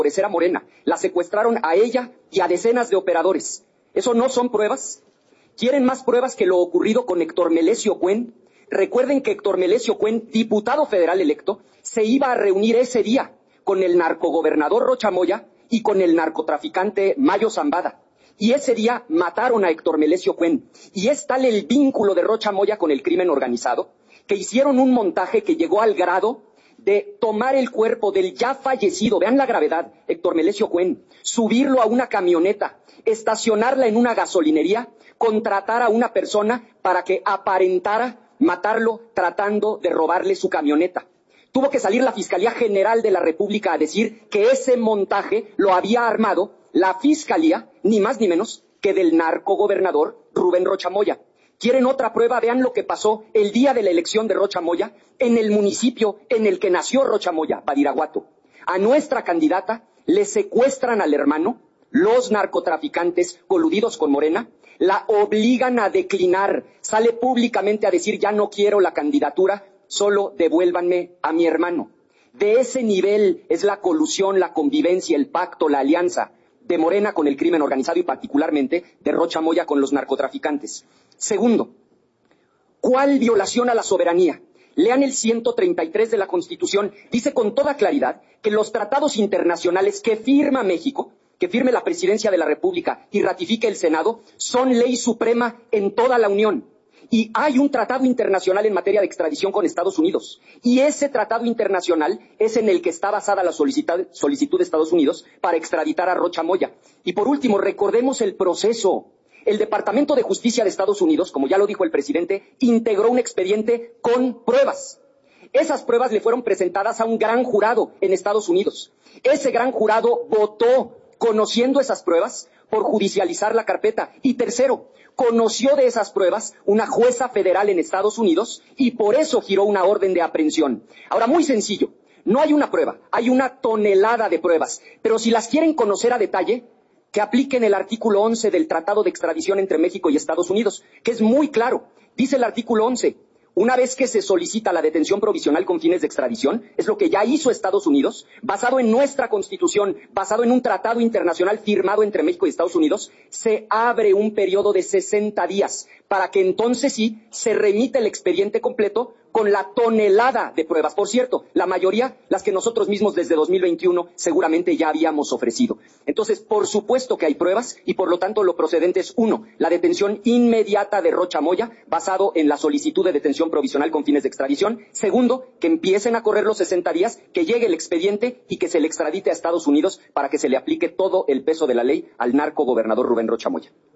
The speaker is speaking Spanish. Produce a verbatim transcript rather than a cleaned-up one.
favorecer a Morena. La secuestraron a ella y a decenas de operadores. ¿Eso no son pruebas? ¿Quieren más pruebas que lo ocurrido con Héctor Melesio Cuen? Recuerden que Héctor Melesio Cuen, diputado federal electo, se iba a reunir ese día con el narcogobernador Rocha Moya y con el narcotraficante Mayo Zambada. Y ese día mataron a Héctor Melesio Cuen. Y es tal el vínculo de Rocha Moya con el crimen organizado que hicieron un montaje que llegó al grado de tomar el cuerpo del ya fallecido, vean la gravedad, Héctor Melesio Cuen, subirlo a una camioneta, estacionarla en una gasolinería, contratar a una persona para que aparentara matarlo tratando de robarle su camioneta. Tuvo que salir la Fiscalía General de la República a decir que ese montaje lo había armado la Fiscalía, ni más ni menos que del narcogobernador Rubén Rocha Moya. ¿Quieren otra prueba? Vean lo que pasó el día de la elección de Rocha Moya en el municipio en el que nació Rocha Moya, Badiraguato. A nuestra candidata le secuestran al hermano, los narcotraficantes coludidos con Morena, la obligan a declinar, sale públicamente a decir ya no quiero la candidatura, solo devuélvanme a mi hermano. De ese nivel es la colusión, la convivencia, el pacto, la alianza de Morena con el crimen organizado y particularmente de Rocha Moya con los narcotraficantes. Segundo, ¿cuál violación a la soberanía? Lean el ciento treinta y tres de la Constitución, dice con toda claridad que los tratados internacionales que firma México, que firme la Presidencia de la República y ratifique el Senado, son ley suprema en toda la Unión. Y hay un tratado internacional en materia de extradición con Estados Unidos. Y ese tratado internacional es en el que está basada la solicitud de Estados Unidos para extraditar a Rocha Moya. Y por último, recordemos el proceso. El Departamento de Justicia de Estados Unidos, como ya lo dijo el presidente, integró un expediente con pruebas. Esas pruebas le fueron presentadas a un gran jurado en Estados Unidos. Ese gran jurado votó, conociendo esas pruebas, por judicializar la carpeta. Y tercero, conoció de esas pruebas una jueza federal en Estados Unidos y por eso giró una orden de aprehensión. Ahora, muy sencillo, no hay una prueba, hay una tonelada de pruebas, pero si las quieren conocer a detalle, que apliquen el artículo once del Tratado de Extradición entre México y Estados Unidos, que es muy claro. Dice el artículo once, una vez que se solicita la detención provisional con fines de extradición, es lo que ya hizo Estados Unidos, basado en nuestra Constitución, basado en un tratado internacional firmado entre México y Estados Unidos, se abre un periodo de sesenta días para que entonces sí se remita el expediente completo con la tonelada de pruebas. Por cierto, la mayoría, las que nosotros mismos desde dos mil veintiuno seguramente ya habíamos ofrecido. Entonces, por supuesto que hay pruebas y por lo tanto lo procedente es, uno, la detención inmediata de Rocha Moya, basado en la solicitud de detención provisional con fines de extradición. Segundo, que empiecen a correr los sesenta días, que llegue el expediente y que se le extradite a Estados Unidos para que se le aplique todo el peso de la ley al narcogobernador Rubén Rocha Moya.